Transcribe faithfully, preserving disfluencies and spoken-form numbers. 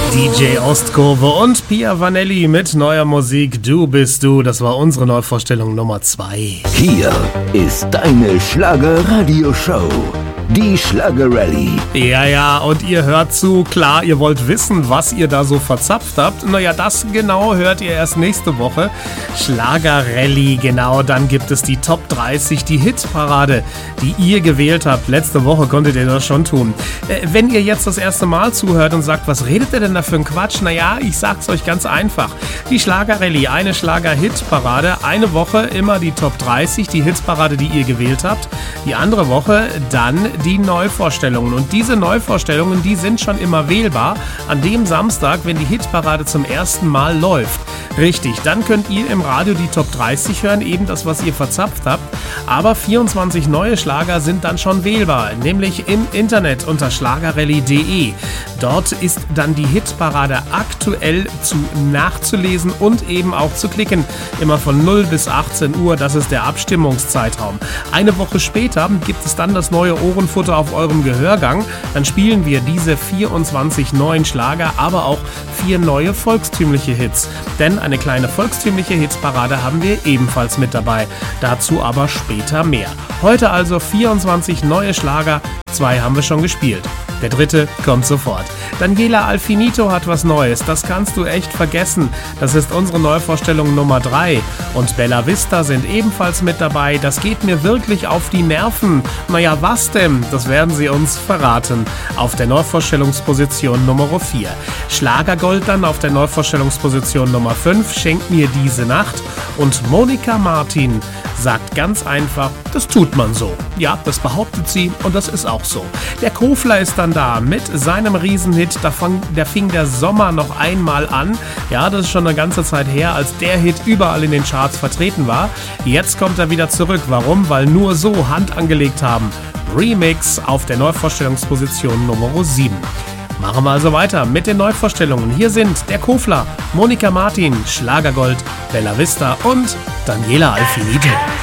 D J Ostkurve und Pia Vanelli mit neuer Musik Du bist du. Das war unsere Neuvorstellung Nummer zwei. Hier ist deine Schlager-Radio-Show. Die Schlager-Rallye. Ja, ja, und ihr hört zu. Klar, ihr wollt wissen, was ihr da so verzapft habt. Naja, das genau hört ihr erst nächste Woche. Schlager-Rallye, genau. Dann gibt es die Top dreißig, die Hitparade, die ihr gewählt habt. Letzte Woche konntet ihr das schon tun. Äh, wenn ihr jetzt das erste Mal zuhört und sagt, was redet ihr denn da für ein Quatsch? Naja, ich sag's euch ganz einfach. Die Schlager-Rallye, eine Schlager-Hitparade. Eine Woche immer die Top dreißig, die Hitparade, die ihr gewählt habt. Die andere Woche dann die Neuvorstellungen. Und diese Neuvorstellungen, die sind schon immer wählbar an dem Samstag, wenn die Hitparade zum ersten Mal läuft. Richtig, dann könnt ihr im Radio die Top dreißig hören, eben das, was ihr verzapft habt. Aber vierundzwanzig neue Schlager sind dann schon wählbar, nämlich im Internet unter schlagerrallye punkt de. Dort ist dann die Hitparade aktuell zu nachzulesen und eben auch zu klicken. Immer von null bis achtzehn Uhr, das ist der Abstimmungszeitraum. Eine Woche später gibt es dann das neue Ohrenfutter auf eurem Gehörgang. Dann spielen wir diese vierundzwanzig neuen Schlager, aber auch vier neue volkstümliche Hits. Denn eine kleine volkstümliche Hitparade haben wir ebenfalls mit dabei. Dazu aber später mehr. Heute also vierundzwanzig neue Schlager, zwei haben wir schon gespielt. Der dritte kommt sofort. Daniela Alfinito hat was Neues, das kannst du echt vergessen. Das ist unsere Neuvorstellung Nummer drei. Und Bella Vista sind ebenfalls mit dabei. Das geht mir wirklich auf die Nerven. Naja, was denn? Das werden sie uns verraten. Auf der Neuvorstellungsposition Nummer vier. Schlagergold dann auf der Neuvorstellungsposition Nummer fünf. Schenk mir diese Nacht. Und Monika Martin sagt ganz einfach, das tut man so. Ja, das behauptet sie und das ist auch so. Der Kofler ist dann da mit seinem Riesenhit. Da fang, der fing der Sommer noch einmal an. Ja, das ist schon eine ganze Zeit her, als der Hit überall in den Charts vertreten war. Jetzt kommt er wieder zurück. Warum? Weil nur so Hand angelegt haben. Remix auf der Neuvorstellungsposition Nummer sieben. Machen wir also weiter mit den Neuvorstellungen. Hier sind der Kofler, Monika Martin, Schlagergold, Bella Vista und Daniela Alfinito.